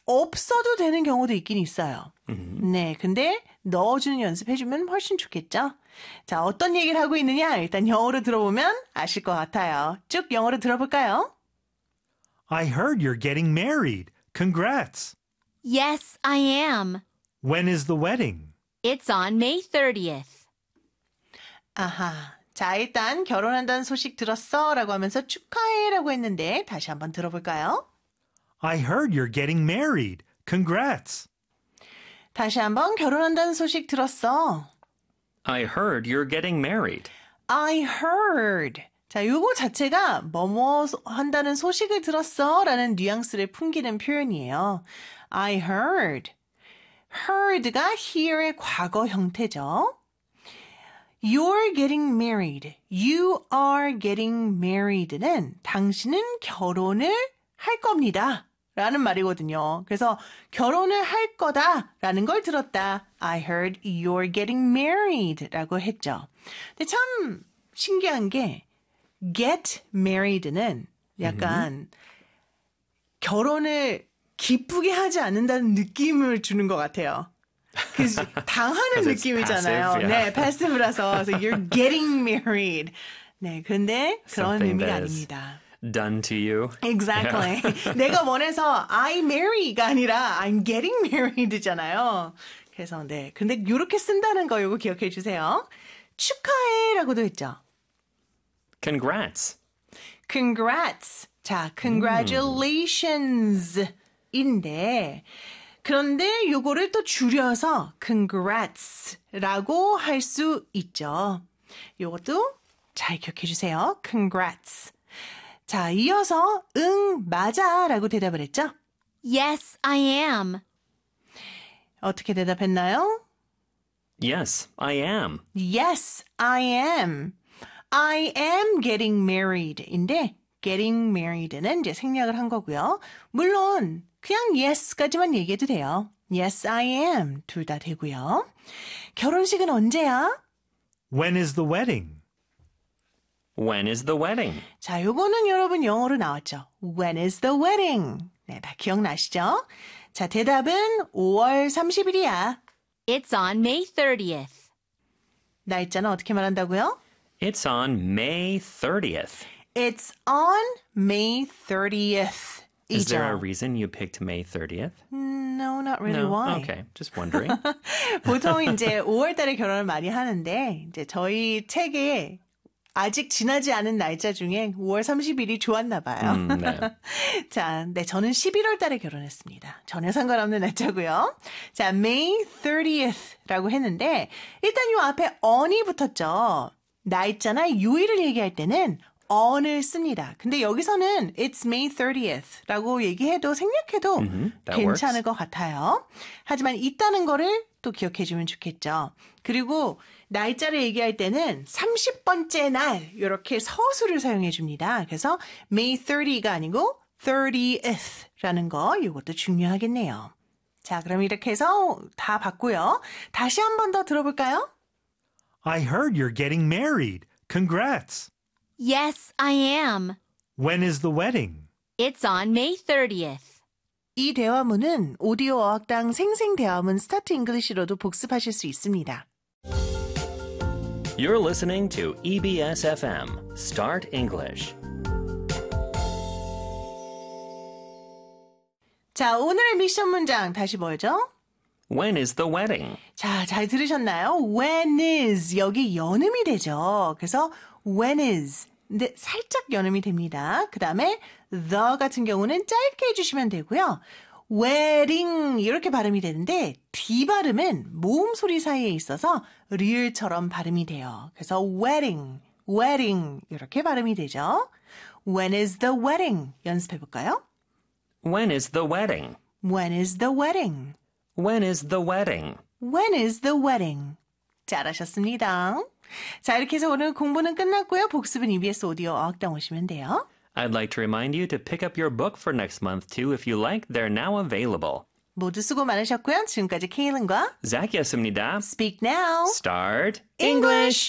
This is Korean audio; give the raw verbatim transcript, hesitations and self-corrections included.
없어도 되는 경우도 있긴 있어요. 음. 네, 근데 넣어주는 연습해주면 훨씬 좋겠죠? 자, 어떤 얘기를 하고 있느냐 일단 영어로 들어보면 아실 것 같아요. 쭉 영어로 들어볼까요? I heard you're getting married. Congrats. Yes, I am. When is the wedding? It's on May thirtieth. 아하. 자, 일단 결혼한다는 소식 들었어? 라고 하면서 축하해 라고 했는데 다시 한번 들어볼까요? I heard you're getting married. Congrats. 다시 한번 결혼한다는 소식 들었어. I heard you're getting married. I heard. 자, 요거 자체가 뭐뭐 한다는 소식을 들었어 라는 뉘앙스를 풍기는 표현이에요. I heard. heard가 hear의 과거 형태죠. You're getting married. You are getting married는 당신은 결혼을 할 겁니다. 라는 말이거든요. 그래서 결혼을 할 거다 라는 걸 들었다. I heard you're getting married 라고 했죠. 근데 참 신기한 게 get married는 약간 음. 결혼을 기쁘게 하지 않는다는 느낌을 주는 것 같아요. 그 당하는 느낌이잖아요. passive, yeah. 네, passive라서 so you're getting married. 네, 근데 그런 Something 의미가 that is 아닙니다. done to you. Exactly. Yeah. 내가 원해서 I marry가 아니라 I'm getting married잖아요. 그래서 네, 근데 이렇게 쓴다는 거 이거 기억해 주세요. 축하해라고도 했죠. Congrats. Congrats. 자, congratulations. 인데 그런데 요거를 또 줄여서 congrats라고 할 수 있죠. 요것도 잘 기억해 주세요. congrats. 자, 이어서 응, 맞아라고 대답을 했죠. Yes, I am. 어떻게 대답했나요? Yes, I am. Yes, I am. I am getting married인데 getting married는 이제 생략을 한 거고요. 물론 그냥 yes까지만 얘기해도 돼요. Yes, I am. 둘 다 되고요. 결혼식은 언제야? When is the wedding? When is the wedding? 자, 요거는 여러분 영어로 나왔죠. When is the wedding? 네, 다 기억나시죠? 자, 대답은 오월 삼십일이야. It's on May thirtieth. 날짜는 어떻게 말한다고요? It's on May thirtieth. It's on May thirtieth. Is there a reason you picked May thirtieth? No, not really. No? Why? Okay, just wondering. 보통 이제 오월 달에 결혼을 많이 하는데 이제 저희 책에 아직 지나지 않은 날짜 중에 오월 삼십일이 좋았나 봐요. 음, 네. 자, 네, 저는 십일월 달에 결혼했습니다. 전혀 상관없는 날짜고요. 자, May thirtieth라고 했는데 일단 요 앞에 on이 붙었죠. 날짜나 요일을 얘기할 때는 on을 씁니다. 근데 여기서는 it's May thirtieth라고 얘기해도 생략해도 Mm-hmm, 괜찮을 works. 것 같아요. 하지만 있다는 거를 또 기억해 주면 좋겠죠. 그리고 날짜를 얘기할 때는 삼십 번째 날 이렇게 서술을 사용해 줍니다. 그래서 May thirtieth가 아니고 thirtieth라는 거 이것도 중요하겠네요. 자, 그럼 이렇게 해서 다 봤고요. 다시 한 번 더 들어볼까요? I heard you're getting married. Congrats. Yes, I am. When is the wedding? It's on May thirtieth. 이 대화문은 오디오 어학당 생생대화문 스타트 잉글리시로도 복습하실 수 있습니다. You're listening to E B S F M, Start English. 자, 오늘의 미션 문장 다시 뭐죠? When is the wedding? 자, 잘 들으셨나요? When is 여기 연음이 되죠. 그래서 when is 근데 살짝 연음이 됩니다. 그 다음에 the 같은 경우는 짧게 해주시면 되고요. wedding 이렇게 발음이 되는데 D 발음은 모음 소리 사이에 있어서 리을처럼 발음이 돼요. 그래서 wedding, wedding 이렇게 발음이 되죠. When is the wedding? 연습해 볼까요? When is the wedding? When is the wedding? When is the wedding? When is the wedding? 잘하셨습니다. 자, 이렇게 해서 오늘 공부는 끝났고요. 복습은 이비에스 오디오 어학당 오시면 돼요. I'd like to remind you to pick up your book for next month too if you like. They're now available. 모두 수고 많으셨고요. 지금까지 케일린과 Zachyas입니다. Speak Now. Start English.